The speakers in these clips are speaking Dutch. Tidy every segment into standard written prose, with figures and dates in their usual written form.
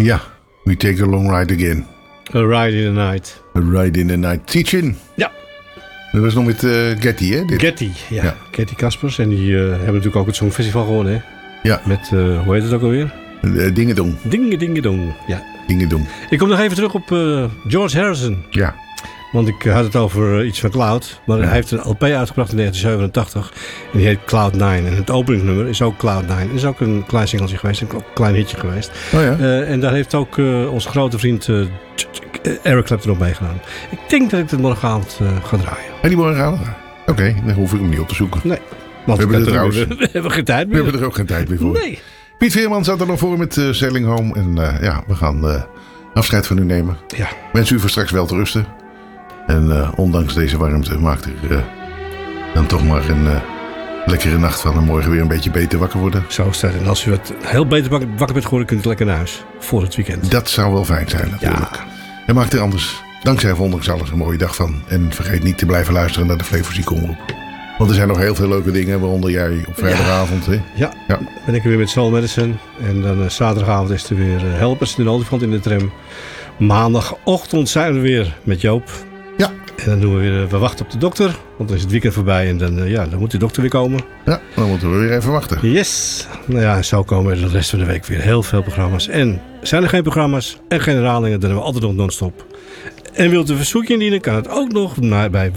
Ja, we take a long ride again. A ride in the night. A ride in the night. Teaching. Ja. Dat was nog met Getty, hè? Dit? Getty, ja. Getty Caspers. En die hebben natuurlijk ook het Songfestival gewonnen, hè? Ja. Met, hoe heet het ook alweer? Dingedong. Dingedong, ja. Dingedong. Ik kom nog even terug op George Harrison. Ja. Want ik had het over iets van Cloud. Maar hij heeft een LP uitgebracht in 1987. En die heet Cloud 9. En het openingsnummer is ook Cloud 9. Het is ook een klein singeltje geweest. Een klein hitje geweest. Oh ja. En daar heeft ook onze grote vriend Eric Clapton op meegedaan. Ik denk dat ik het morgenavond ga draaien. En die morgenavond? Oké, dan hoef ik hem niet op te zoeken. Nee. Want we hebben geen tijd meer. We hebben er ook geen tijd meer voor. Nee. Piet Veerman zat er nog voor met Sailing Home. En we gaan afscheid van u nemen. Ja. Wens u voor straks wel te rusten. En ondanks deze warmte maakt er dan toch maar een lekkere nacht van. En morgen weer een beetje beter wakker worden. Zo is het. En als u wat heel beter wakker bent geworden, kunt u lekker naar huis. Voor het weekend. Dat zou wel fijn zijn natuurlijk. Ja. En maak er anders, dankzij ondanks alles, een mooie dag van. En vergeet niet te blijven luisteren naar de Flevoziek Omroep. Want er zijn nog heel veel leuke dingen, waaronder jij op vrijdagavond. Hè? Ja, ben ik weer met Soul Medicine. En dan zaterdagavond is er weer Helpers, de olifant in de tram. Maandagochtend zijn we weer met Joop. Ja. En dan doen we weer, we wachten op de dokter. Want dan is het weekend voorbij en dan moet de dokter weer komen. Ja, dan moeten we weer even wachten. Yes. Nou ja, zo komen er de rest van de week weer heel veel programma's. En zijn er geen programma's en geen herhalingen, dan hebben we altijd nog non-stop. En wilt u een verzoekje indienen, kan het ook nog bij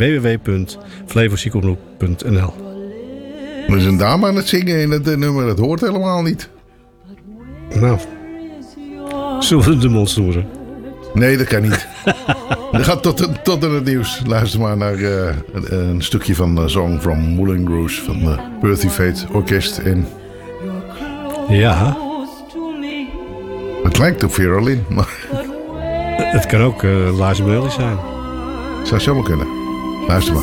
www.flevoziekomroep.nl. Er is een dame aan het zingen in het nummer, dat hoort helemaal niet. Nou, zullen we de mond snoeren? Nee, dat kan niet. Dat gaat tot in het nieuws. Luister maar naar een stukje van Song from Moulin Rouge van Bertie Fate Orkest. En ja. Het lijkt op Vera Lynn, maar Het kan ook Lars Mully zijn. zou zomaar kunnen. Luister maar.